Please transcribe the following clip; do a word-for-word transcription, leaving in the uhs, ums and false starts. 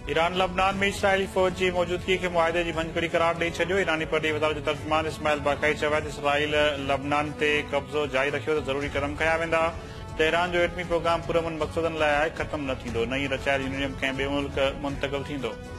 Iran लबनान में Israeli फौज की मौजूदगी के मुआहदे की भंजकड़ी करार ॾेई छॾियो। ईरानी परॾेही वज़ारत जो तर्जुमान इस्माइल बाक़ाई चयो आहे त इसराइल लबनान ते कब्ज़ो जारी रखियो त ज़रूरी क़दम खंया वेंदा। तेहरान जो एटमी प्रोग्राम पुरअमन मक़सदनि लाइ आहे, ख़त्म न थींदो। नई रचायल यूरेनियम कंहिं ॿिए मुल्क मुंतक़िल थींदो।